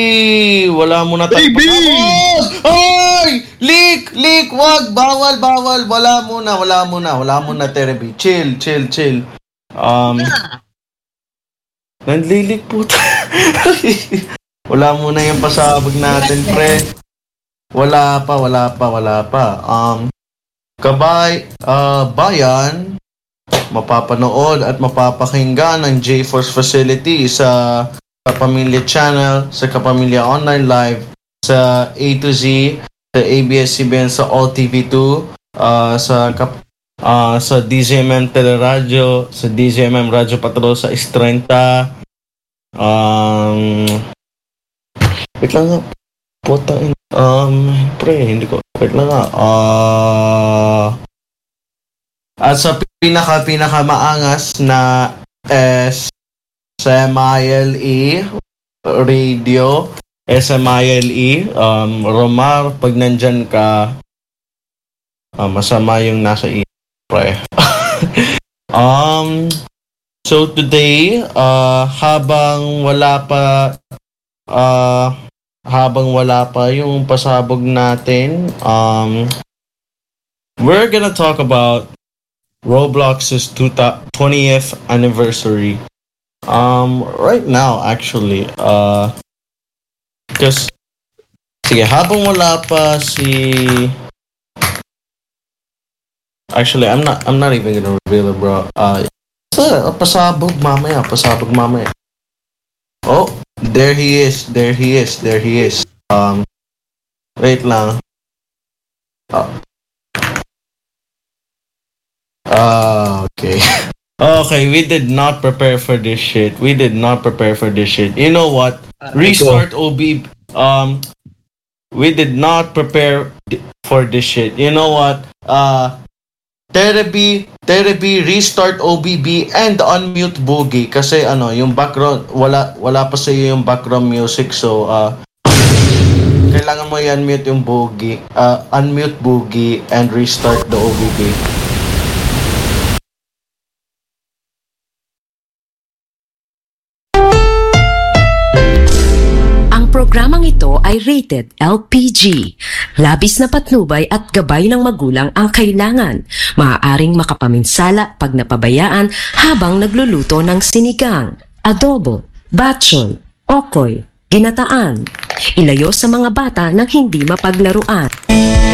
Wala mo na tayo. Baby! Ay! Leak! Wag! Bawal! Wala muna, Terry. Chill. Nanlilik po. Wala muna yung pasabog natin, pre. Wala pa. Bayan, mapapanood at mapapakinggan ng J-Force Facility sa Kapamilya Channel, sa Kapamilya Online Live, sa A to Z, sa ABS-CBN, sa All TV2, sa DZMM Teleradio, sa DZMM Radyo Patrol sa S30. Wait lang nga. Putang pre, hindi ko. Wait lang nga. At sa pinaka maangas na SMILE Radio, SMILE, Romar, pag nandyan ka, masama yung nasa pre. So today, habang wala pa yung pasabog natin, we're gonna talk about Roblox's 20th anniversary. Right now, actually, because sige, habang wala pa actually, I'm not even gonna reveal it, bro. Pasabog mamaya. Oh, there he is. Wait lang. Okay. Okay, we did not prepare for this shit. You know what? Restart OB. We did not prepare for this shit. You know what? Therapy, restart OBB, and unmute Boogie. Kasi yung background, wala pa sa iyo yung background music. So, kailangan mo i-unmute yung Boogie. Unmute Boogie and restart the OBB. Programang ito ay rated LPG. Labis na patnubay at gabay ng magulang ang kailangan. Maaaring makapaminsala pag napabayaan habang nagluluto ng sinigang, adobo, batchoy, okoy, ginataan. Ilayo sa mga bata nang hindi mapaglaruan.